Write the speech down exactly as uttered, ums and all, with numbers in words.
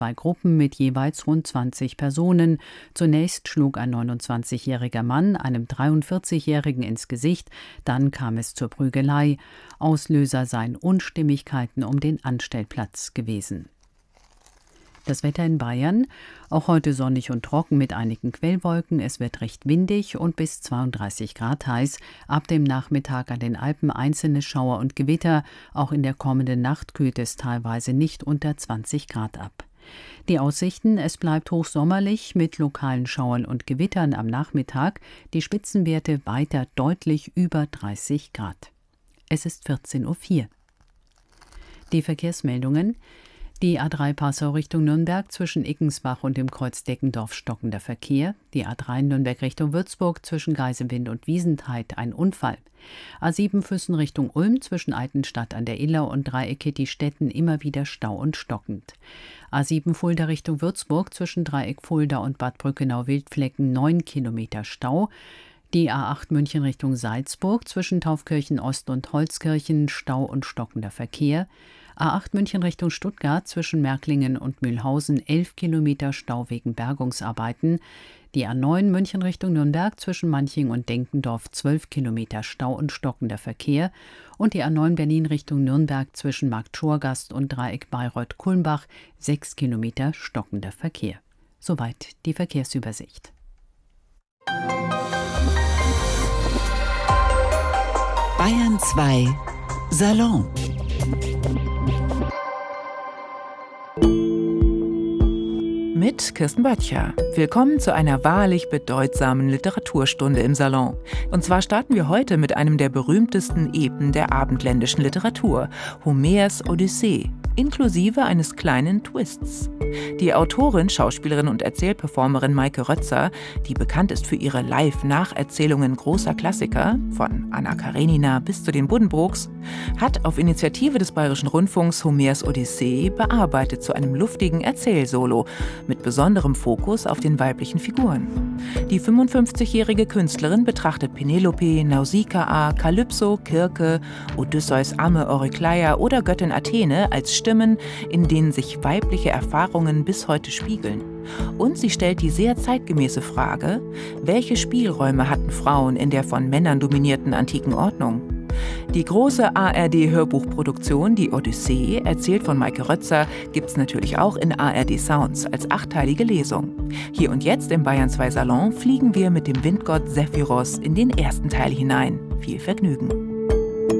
Zwei Gruppen mit jeweils rund zwanzig Personen. Zunächst schlug ein neunundzwanzigjähriger Mann einem dreiundvierzigjährigen ins Gesicht, dann kam es zur Prügelei. Auslöser seien Unstimmigkeiten um den Anstellplatz gewesen. Das Wetter in Bayern, auch heute sonnig und trocken mit einigen Quellwolken. Es wird recht windig und bis zweiunddreißig Grad heiß. Ab dem Nachmittag an den Alpen einzelne Schauer und Gewitter. Auch in der kommenden Nacht kühlt es teilweise nicht unter zwanzig Grad ab. Die Aussichten: Es bleibt hochsommerlich mit lokalen Schauern und Gewittern am Nachmittag. Die Spitzenwerte weiter deutlich über dreißig Grad. Es ist vierzehn Uhr vier. Die Verkehrsmeldungen: Die A drei Passau Richtung Nürnberg zwischen Ickensbach und dem Kreuz Deckendorf stockender Verkehr. Die A drei Nürnberg Richtung Würzburg zwischen Geisenwind und Wiesentheid ein Unfall. A sieben Füssen Richtung Ulm zwischen Altenstadt an der Iller und Dreieck Kittistetten immer wieder Stau und stockend. A sieben Fulda Richtung Würzburg zwischen Dreieck Fulda und Bad Brückenau-Wildflecken neun Kilometer Stau. Die A acht München Richtung Salzburg zwischen Taufkirchen Ost und Holzkirchen Stau und stockender Verkehr. A acht München Richtung Stuttgart zwischen Märklingen und Mühlhausen elf Kilometer Stau wegen Bergungsarbeiten. Die A neun München Richtung Nürnberg zwischen Manching und Denkendorf zwölf Kilometer Stau und stockender Verkehr. Und die A neun Berlin Richtung Nürnberg zwischen Marktschorgast und Dreieck Bayreuth-Kulmbach sechs Kilometer stockender Verkehr. Soweit die Verkehrsübersicht. Bayern zwei Salon. Mit Kirsten Böttcher. Willkommen zu einer wahrlich bedeutsamen Literaturstunde im Salon. Und zwar starten wir heute mit einem der berühmtesten Epen der abendländischen Literatur, Homers Odyssee, inklusive eines kleinen Twists. Die Autorin, Schauspielerin und Erzählperformerin Maike Rötzer, die bekannt ist für ihre Live-Nacherzählungen großer Klassiker, von Anna Karenina bis zu den Buddenbrooks, hat auf Initiative des Bayerischen Rundfunks Homers Odyssee bearbeitet zu einem luftigen Erzählsolo mit besonderem Fokus auf den weiblichen Figuren. Die fünfundfünfzigjährige Künstlerin betrachtet Penelope, Nausikaa, Kalypso, Kirke, Odysseus Amme Eurykleia oder Göttin Athene als Stimmen, in denen sich weibliche Erfahrungen bis heute spiegeln. Und sie stellt die sehr zeitgemäße Frage: Welche Spielräume hatten Frauen in der von Männern dominierten antiken Ordnung? Die große A R D-Hörbuchproduktion Die Odyssee, erzählt von Maike Rötzer, gibt's natürlich auch in A R D Sounds als achtteilige Lesung. Hier und jetzt im Bayern zwei Salon fliegen wir mit dem Windgott Zephyros in den ersten Teil hinein. Viel Vergnügen!